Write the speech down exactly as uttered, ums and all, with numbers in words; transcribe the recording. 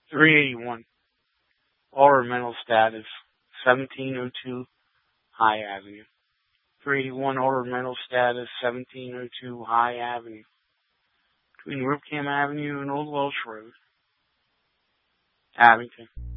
three eighty-one, order mental status, seventeen oh two High Avenue. three eighty-one, order mental status, seventeen oh two High Avenue. Between Ripcam Avenue and Old Welsh Road, Abington.